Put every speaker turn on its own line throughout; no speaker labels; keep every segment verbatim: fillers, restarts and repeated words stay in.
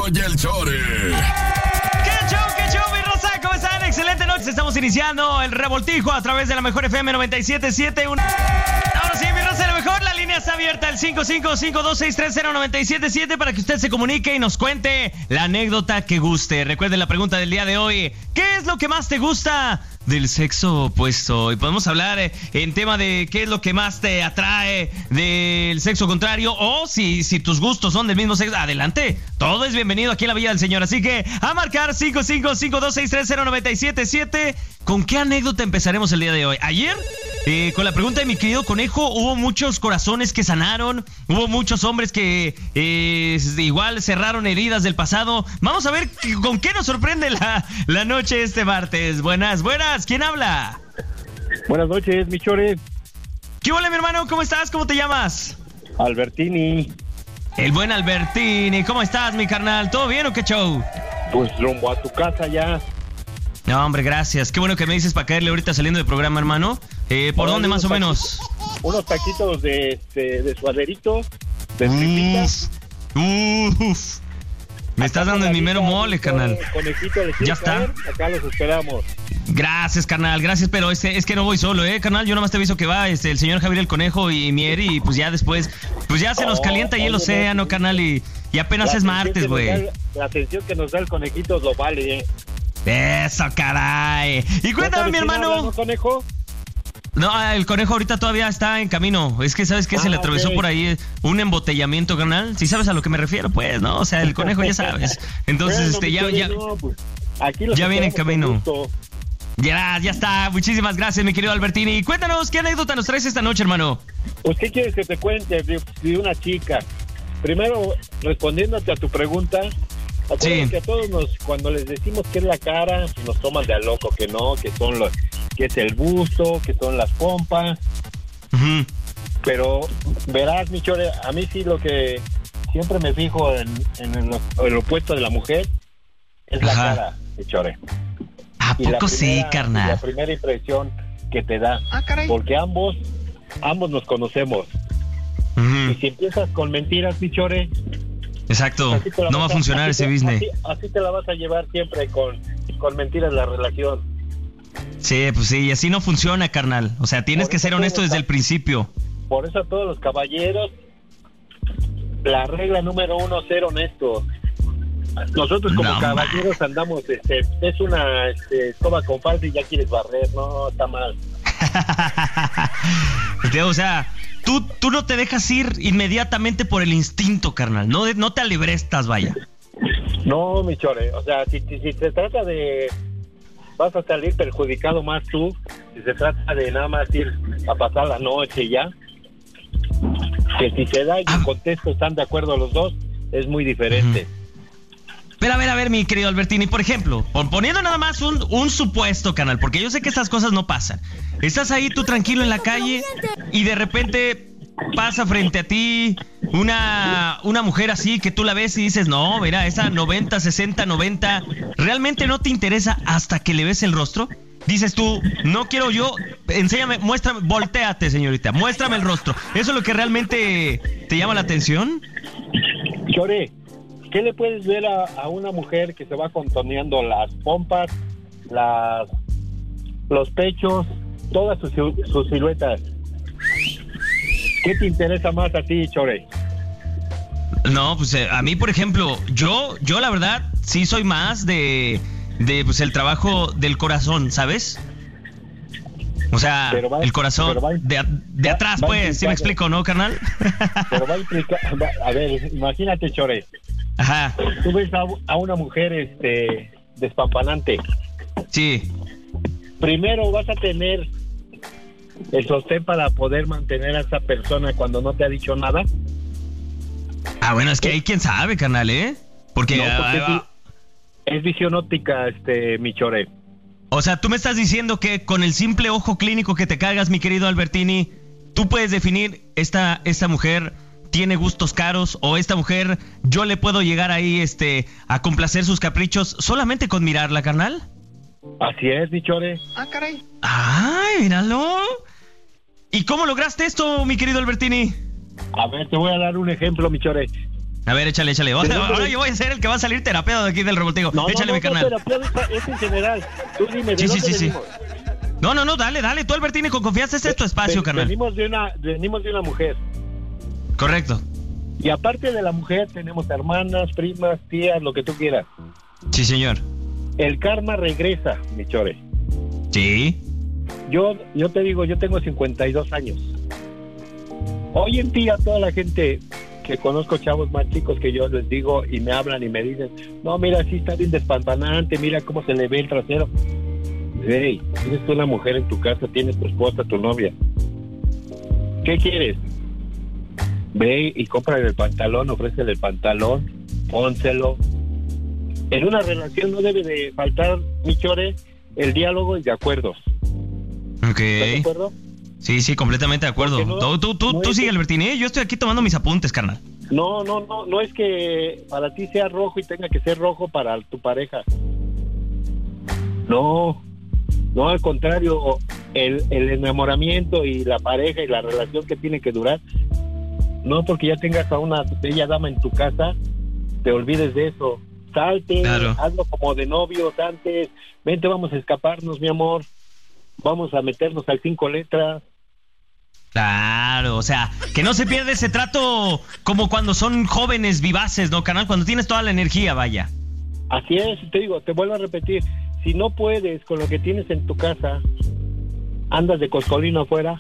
y el Chore.
¡Qué show, qué show, mi Rosa! ¿Cómo están? Excelente noche. Estamos iniciando el revoltijo a través de la mejor F M noventa y siete punto siete. Un... Ahora sí, mi Rosa, lo mejor. La línea está abierta, el cinco cinco cinco dos seis tres cero nueve siete punto siete, para que usted se comunique y nos cuente la anécdota que guste. Recuerden la pregunta del día de hoy. ¿Qué es lo que más te gusta del sexo opuesto? Y podemos hablar eh, en tema de qué es lo que más te atrae del sexo contrario, o si, si tus gustos son del mismo sexo. Adelante, todo es bienvenido aquí en la Villa del Señor. Así que a marcar cinco cinco cinco dos seis tres cero nueve siete punto siete. ¿Con qué anécdota empezaremos el día de hoy? Ayer, eh, con la pregunta de mi querido Conejo, hubo muchos corazones que sanaron, hubo muchos hombres que eh, igual cerraron heridas del pasado. Vamos a ver con qué nos sorprende la, la noche este martes. Buenas, buenas. ¿Quién habla?
Buenas noches, mi Chore.
¿Qué hola, mi hermano? ¿Cómo estás? ¿Cómo te llamas?
Albertini.
El buen Albertini. ¿Cómo estás, mi carnal? ¿Todo bien o qué show?
Pues rumbo a tu casa ya.
No, hombre, gracias. Qué bueno que me dices para caerle ahorita saliendo del programa, hermano. Eh, ¿Por
Ahora
dónde más o menos?
Unos taquitos de, de, de suaderito, de tripitas.
Uf. Me estás dando en mi mero mole, carnal.
Conejito,
Ya está.
Caer, acá los esperamos.
Gracias, carnal, gracias, pero este, es que no voy solo, eh, carnal. Yo nomás te aviso que va este, el señor Javier el Conejo y Mier, y pues ya después, pues ya se nos
Oh,
calienta ahí el
oye,
océano,
no,
carnal, y, y apenas
La
es
atención
martes,
que nos
güey.
da- La atención que nos da el conejito lo vale, eh.
Eso, caray. Y cuéntame,
¿No sabes
mi
quién
hermano.
habla, no, conejo?
No, el Conejo ahorita todavía está en camino. Es que, ¿sabes qué? Se
Ah,
le atravesó
ok.
por ahí un embotellamiento, carnal. Si sabes a lo que me refiero, pues, ¿no? O sea, el Conejo ya sabes. Entonces,
Bueno,
este,
mi
ya,
Chore,
ya,
no, pues, aquí los
ya viene en
esperamos con
camino.
gusto.
ya, ya está. Muchísimas gracias, mi querido Albertini. Cuéntanos, ¿qué anécdota nos traes esta noche, hermano?
Pues, ¿qué quieres que te cuente de, de una chica? Primero, respondiéndote a tu pregunta, acuérdate
Sí.
que a todos nos, cuando les decimos que es la cara, pues nos toman de a loco, que no, que son los, que es el busto, que son las pompas,
Ujú.
pero verás, mi Chore, a mí sí lo que siempre me fijo en, en el, el opuesto de la mujer es la
Ajá.
cara, mi Chore.
¿A
Y la
poco sí,
primera- y La
carnal?
primera impresión que te da,
Ah, caray.
porque ambos, ambos nos conocemos. Y
Ujú.
si empiezas con mentiras, mi Chore,
Exacto.
así te la
No va a
vas
funcionar
así
ese
te-
business.
Así, así te la vas a llevar siempre con, con mentiras la relación.
Sí, pues sí, y así no funciona, carnal. O sea, tienes
Por
que
eso
ser honesto
todo
desde
está-
el principio.
Por eso a todos los caballeros, la regla número uno, ser honesto. Nosotros como
No,
caballeros andamos, este, es una este, escoba con falda y ya quieres barrer, no, está mal.
O sea, tú, tú no te dejas ir inmediatamente por el instinto, carnal. No, de- no te alibrestas, vaya.
No, mi Chore, o sea, si, si, si se trata de... vas a salir perjudicado más tú, si se trata de nada más ir a pasar la noche y ya, que si se da y en contexto están de acuerdo los dos, es muy diferente.
Pero a ver, a ver, mi querido Albertini, por ejemplo, pon- poniendo nada más un, un supuesto, canal, porque yo sé que estas cosas no pasan. Estás ahí tú tranquilo en la calle y de repente pasa frente a ti una, una mujer así que tú la ves y dices, no, mira, esa noventa, sesenta, noventa, ¿realmente no te interesa hasta que le ves el rostro? Dices tú, no quiero yo, enséñame, muéstrame, voltéate, señorita, muéstrame el rostro. ¿Eso es lo que realmente te llama la atención?
Chore, ¿qué le puedes ver a, a una mujer que se va contorneando las pompas, las los pechos, todas sus, sus siluetas? ¿Qué te interesa más a ti, Chore?
No, pues eh, a mí, por ejemplo, yo, yo la verdad, sí soy más de, de pues el trabajo del corazón, ¿sabes? O sea,
Pero va-
el corazón
pero va-
de, de
va-
atrás,
va
pues, ¿sí me
implicado.
explico, no, carnal?
Pero va a implicar, va- a ver, imagínate, Chore,
Ajá,
tú ves a, a una mujer este despampanante.
sí.
Primero vas a tener el sostén para poder mantener a esa persona cuando no te ha dicho nada.
Ah, bueno, es que ahí quién sabe, carnal, ¿eh? Porque,
No, porque
ah,
es, es visión óptica, este, mi Chore.
o sea, tú me estás diciendo que con el simple ojo clínico que te cargas, mi querido Albertini, tú puedes definir esta, esta mujer tiene gustos caros, o esta mujer yo le puedo llegar ahí este a complacer sus caprichos solamente con mirarla, carnal.
Así es, mi Chore.
Ah, caray. Ay, míralo. ¿Y cómo lograste esto, mi querido Albertini?
A ver, te voy a dar un ejemplo, mi Chore.
A ver, échale, échale. Ahora, ahora yo voy a ser el que va a salir terapeado de aquí del revoltijo.
No,
échale,
no,
mi
no,
carnal.
no, terapeuta es en general. Tú dime, ¿de
Sí,
dónde
sí, sí, sí.
venimos?
No, no, no, dale, dale. Tú, Albertini, con confianza, este es tu espacio,
Ven-
carnal.
Venimos de una, venimos de una mujer.
Correcto.
Y aparte de la mujer, tenemos hermanas, primas, tías, lo que tú quieras.
Sí, señor.
El karma regresa, mi chore.
Sí.
Yo, yo te digo, yo tengo cincuenta y dos años. Hoy en día toda la gente que conozco, chavos más chicos que yo, les digo y me hablan y me dicen, no, mira, sí está bien despampanante, mira cómo se le ve el trasero. Hey, tienes tú una mujer en tu casa, tienes tu esposa, tu novia. ¿Qué quieres? Ve y cómprale el pantalón, ofrécele el pantalón, pónselo. En una relación no debe de faltar, mi chore, el diálogo y de acuerdos.
Ok.
¿Estás de acuerdo?
Sí, sí, completamente de acuerdo.
Porque no-
tú tú, tú,
no
tú
es
sigue,
que-
Albertini, ¿eh? Yo estoy aquí tomando mis apuntes, carnal.
No, no, no, no es que para ti sea rojo y tenga que ser rojo para tu pareja. No, no, al contrario, el, el enamoramiento y la pareja y la relación que tiene que durar, no porque ya tengas a una bella dama en tu casa, te olvides de eso. Salte,
Claro.
hazlo como de novios antes, vente, vamos a escaparnos, mi amor, vamos a meternos al cinco letras.
Claro, o sea, que no se pierda ese trato como cuando son jóvenes vivaces, ¿no, carnal? Cuando tienes toda la energía, vaya.
Así es, te digo, te vuelvo a repetir, si no puedes con lo que tienes en tu casa, andas de coscolino afuera.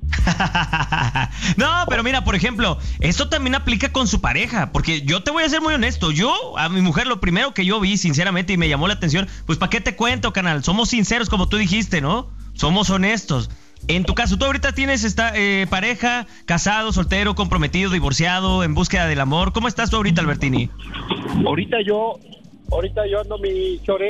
No, pero mira, por ejemplo, esto también aplica con su pareja, porque yo te voy a ser muy honesto, yo, a mi mujer, lo primero que yo vi, sinceramente, y me llamó la atención, pues ¿para qué te cuento, canal? Somos sinceros, como tú dijiste, ¿no? Somos honestos. En tu caso, tú ahorita tienes esta eh, pareja, casado, soltero, comprometido, divorciado, en búsqueda del amor. ¿Cómo estás tú ahorita, Albertini?
Ahorita yo, ahorita yo ando mi chore.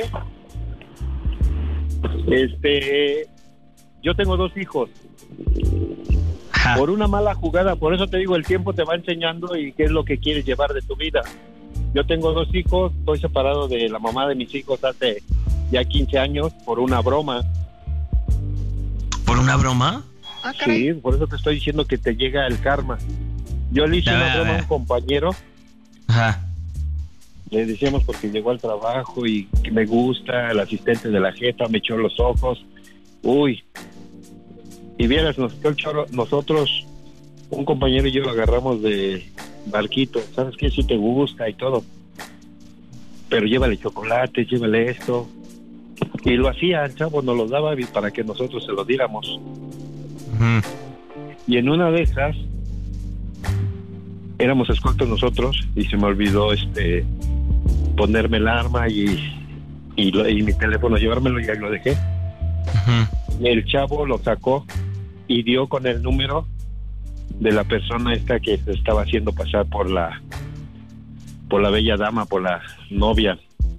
Este, yo tengo dos hijos.
Ajá.
Por una mala jugada, por eso te digo, el tiempo te va enseñando y qué es lo que quieres llevar de tu vida. Yo tengo dos hijos, estoy separado de la mamá de mis hijos hace ya quince años por una broma.
¿Por una broma?
Ah, caray.
Sí, por eso te estoy diciendo que te llega el karma. Yo le hice
A
una
ver, a
broma a
ver.
un compañero,
Ajá.
le decíamos porque llegó al trabajo y que me gusta, el asistente de la jefa me echó los ojos. Uy, y vieras, nos echó el choro, nosotros, un compañero y yo lo agarramos de barquito, ¿sabes qué? Si te gusta y todo, pero llévale chocolate, llévale esto. Y lo hacía, el chavo nos lo daba y para que nosotros se lo diéramos.
Ujú.
Y en una de esas éramos escoltos nosotros y se me olvidó este ponerme el arma y, y, lo- y mi teléfono, llevármelo y ahí lo dejé.
Ujú.
Y el chavo lo sacó y dio con el número de la persona esta que se estaba haciendo pasar por la por la bella dama, por la novia.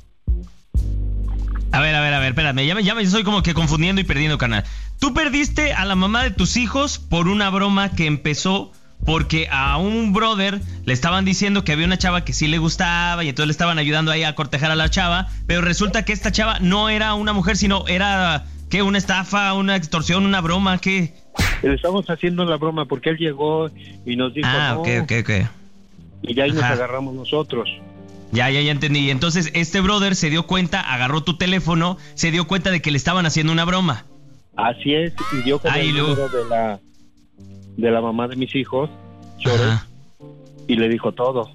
A ver, a ver, a ver, espérame, ya me, ya me estoy como que confundiendo y perdiendo, canal. Tú perdiste a la mamá de tus hijos por una broma que empezó porque a un brother le estaban diciendo que había una chava que sí le gustaba y entonces le estaban ayudando ahí a cortejar a la chava, pero resulta que esta chava no era una mujer, sino era, ¿qué? ¿Una estafa, una extorsión, una broma? ¿Qué?
Le estamos haciendo la broma porque él llegó y nos dijo
Ah,
no,
ok, ok, ok.
y de ahí nos
Ajá.
agarramos nosotros.
Ya, ya, ya entendí. Entonces este brother se dio cuenta, agarró tu teléfono, se dio cuenta de que le estaban haciendo una broma.
Así es, y dio con
Ay,
el
Lu.
número de la de la mamá de mis hijos, Chore,
Ajá.
y le dijo todo.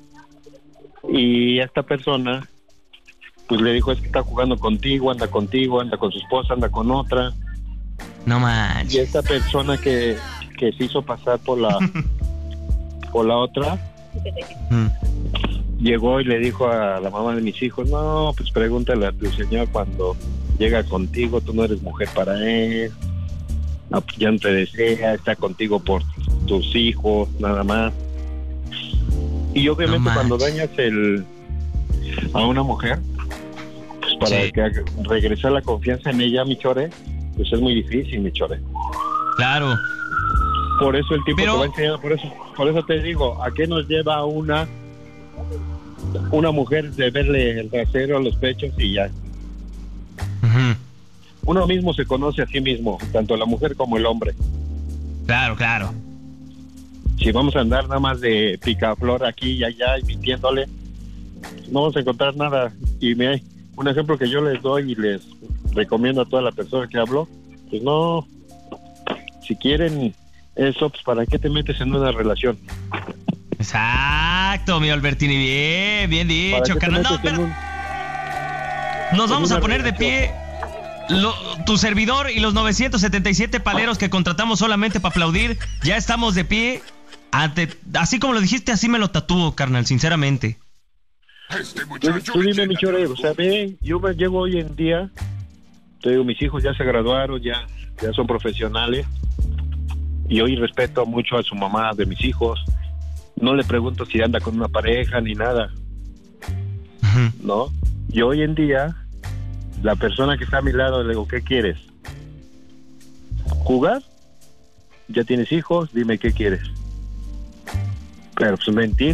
Y esta persona pues le dijo, es que está jugando contigo, anda contigo, anda con su esposa, anda con otra.
No
Y
manches.
esta persona que, que se hizo pasar por la por la otra,
Mm.
llegó y le dijo a la mamá de mis hijos, no, pues pregúntale a tu señor cuando llega contigo, tú no eres mujer para él, no, pues ya no te desea, está contigo por tus hijos, nada más. Y obviamente
No
cuando
manches.
dañas el a una mujer, pues para
Sí.
que haga- regresar la confianza en ella, mi chore, pues es muy difícil, mi chore.
Claro.
Por eso el tiempo
Pero-
te va enseñando, por eso, por eso te digo, ¿a qué nos lleva una una mujer de verle el trasero, los pechos y ya?
Ujú.
Uno mismo se conoce a sí mismo, tanto la mujer como el hombre.
Claro, claro.
si vamos a andar nada más de picaflor aquí y allá y mintiéndole, no vamos a encontrar nada. Y me, un ejemplo que yo les doy y les recomiendo a toda la persona que hablo, pues no, si quieren eso, pues ¿para qué te metes en una relación?
Exacto, mi Albertini, bien, bien dicho, carnal. No, pero un, nos vamos a poner relación? de pie, lo, tu servidor y los novecientos setenta y siete paleros que contratamos solamente para aplaudir, ya estamos de pie, ante, así como lo dijiste, así me lo tatúo, carnal, sinceramente.
Este muchacho tú, tú dime, mi chore, o sea, ve, yo me llego hoy en día, te digo, mis hijos ya se graduaron, ya, ya son profesionales, y hoy respeto mucho a su mamá de mis hijos. No le pregunto si anda con una pareja ni nada. Uh-huh. ¿No? Y hoy en día, la persona que está a mi lado, le digo, ¿qué quieres? ¿Jugar? ¿Ya tienes hijos? Dime, ¿qué quieres? Pero pues mentir.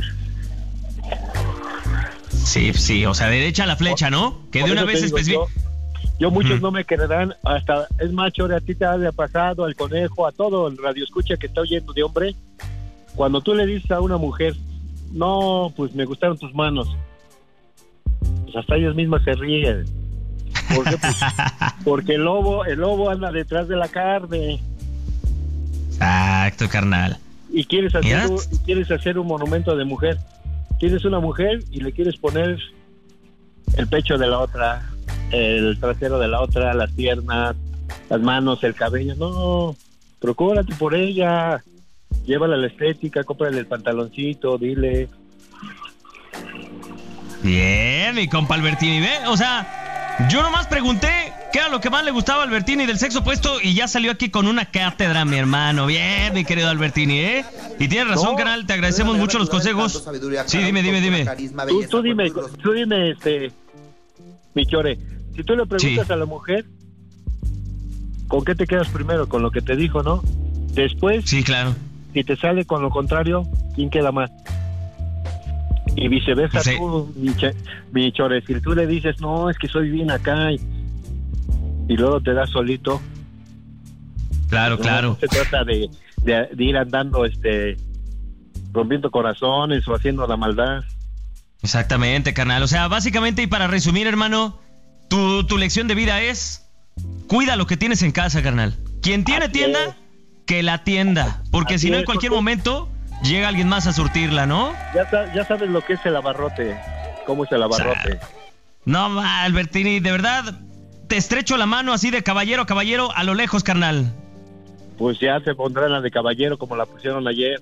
Sí, sí, o sea, derecha a la flecha, ¿no? Que Por de una vez específico.
Yo, yo muchos uh-huh. no me creerán, hasta, es más, Chore, a ti te ha pasado, al conejo, a todo el radio escucha que está oyendo de hombre. Cuando tú le dices a una mujer, no, pues me gustaron tus manos, pues hasta ellas mismas se ríen. ¿Por qué? Pues, porque el lobo, el lobo anda detrás de la carne.
Exacto, carnal.
Y quieres hacer, un, y quieres hacer un monumento de mujer. Tienes una mujer y le quieres poner el pecho de la otra, el trasero de la otra, las piernas, las manos, el cabello. No, procúrate por ella. Llévala a la estética, cómprale el pantaloncito, dile.
Bien, mi compa Albertini, ¿ve? O sea, yo nomás pregunté qué era lo que más le gustaba a Albertini del sexo opuesto y ya salió aquí con una cátedra, mi hermano. Bien, mi querido Albertini, ¿eh? Y tienes razón, no, canal, te agradecemos mucho los consejos. Sí, dime, dime, dime.
Tú, tú dime, tú dime, este, mi chore, si tú le preguntas sí. a la mujer, ¿con qué te quedas primero? Con lo que te dijo, ¿no? Después...
Sí, claro.
Si te sale con lo contrario, ¿quién queda más? Y viceversa, sí. tú, mi, ch- mi chore, si tú le dices, no, es que soy bien acá, y, y luego te das solito.
Claro,
no,
claro.
No se trata de, de, de ir andando, este, rompiendo corazones o haciendo la maldad.
Exactamente, carnal. O sea, básicamente, y para resumir, hermano, tu, tu lección de vida es, cuida lo que tienes en casa, carnal. Quien tiene Así tienda... Es. Que la tienda, porque Así si no en cualquier porque... momento llega alguien más a surtirla, ¿no?
Ya, ya sabes lo que es el abarrote, cómo es el abarrote. O sea,
no, Albertini, de verdad, te estrecho la mano así de caballero a caballero a lo lejos, carnal.
Pues ya se pondrán la de caballero como la pusieron ayer.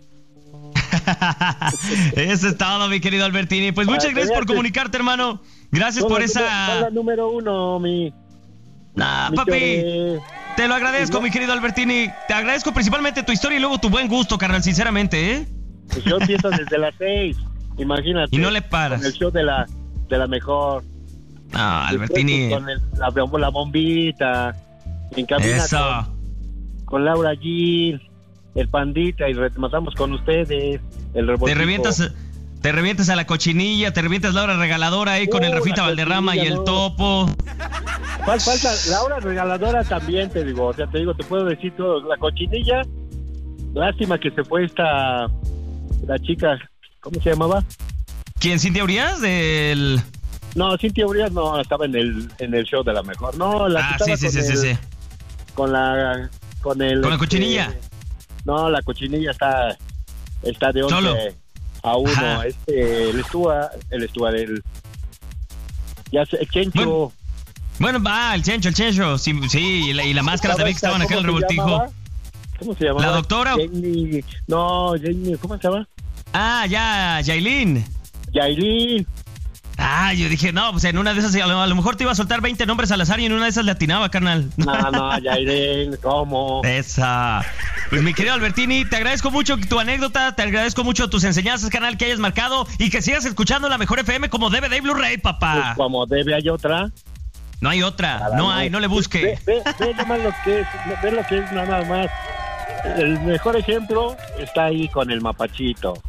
Eso es todo, mi querido Albertini. Pues muchas Para gracias por comunicarte, hermano. Gracias por esa...
Son la número uno, mi...
Nah, mi papi... Chore. Te lo agradezco, mi querido Albertini. Te agradezco principalmente tu historia y luego tu buen gusto, carnal, sinceramente, ¿eh?
Pues yo empiezo desde las seis, imagínate.
Y no le paras.
Con el show de la, de la mejor.
No, Albertini.
Con el, la, la bombita, en cabina con, con Laura Gil, el Pandita, y rematamos con ustedes, el revoltijo.
Te revientas... Te revientas a la cochinilla, te revientas la hora regaladora ahí uh, con el Rafita Valderrama y el no. Topo.
Fal, falta la hora regaladora también, te digo, o sea, te digo, te puedo decir todo. La cochinilla, lástima que se fue esta, la chica, ¿cómo se llamaba?
¿Quién, Cintia Urias? Del...
No, Cintia Urias no, estaba en el en el show de la mejor. No, la
ah,
que
sí,
estaba
sí,
con
sí,
el,
sí.
Con la, con el...
¿Con la cochinilla?
Eh, no, la cochinilla está, está de once...
Solo.
A uno, Ajá. este, el Estúa, el Estúa del... Ya sé, el Chencho.
Bueno, bueno, va, el Chencho, el Chencho, sí, sí y la, y la máscara también que estaban acá en el revoltijo.
Llamaba? ¿Cómo se llamaba?
¿La doctora?
Jamie, no, Jamie, ¿cómo se llama?
Ah, ya, Yailin.
Yailin.
Ah, yo dije, no, pues en una de esas, a lo, a lo mejor te iba a soltar veinte nombres al azar y en una de esas le atinaba, carnal.
No, no, Yailin, ¿cómo?
Esa. Pues mi querido Albertini, te agradezco mucho tu anécdota, te agradezco mucho tus enseñanzas, canal, que hayas marcado y que sigas escuchando la mejor F M como D V D y Blu-ray, papá.
Pues como debe, hay otra.
No hay otra, Para no hay, no le busque.
Ve, ve, ve nomás lo que es, ve lo que es nada más. El mejor ejemplo está ahí con el Mapachito.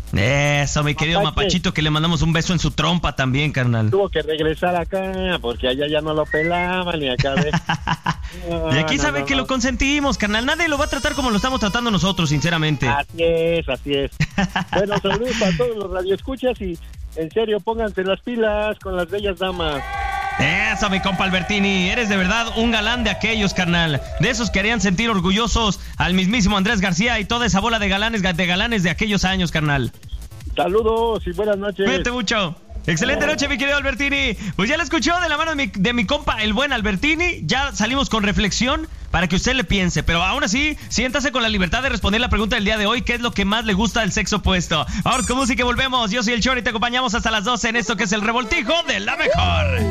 Eso, mi querido
Mapache.
Mapachito, que le mandamos un beso en su trompa también, carnal.
Tuvo que regresar acá, porque allá ya no lo pelaban y acá ve. No,
Y aquí
no,
sabe
no,
que
no.
lo consentimos, carnal. Nadie lo va a tratar como lo estamos tratando nosotros, sinceramente.
Así es, así es. Bueno, saludos a todos los radioescuchas y en serio, pónganse las pilas con las bellas damas.
Eso, mi compa Albertini. Eres de verdad un galán de aquellos, carnal. De esos que harían sentir orgullosos al mismísimo Andrés García y toda esa bola de galanes de galanes de aquellos años, carnal.
Saludos y buenas noches.
Cuídate mucho. Excelente noche, mi querido Albertini. Pues ya lo escuchó de la mano de mi, de mi compa, el buen Albertini. Ya salimos con reflexión para que usted le piense. Pero aún así, siéntase con la libertad de responder la pregunta del día de hoy. ¿Qué es lo que más le gusta del sexo opuesto? Ahora con música y volvemos. Yo soy el Chori y te acompañamos hasta las doce en esto que es el Revoltijo de la Mejor.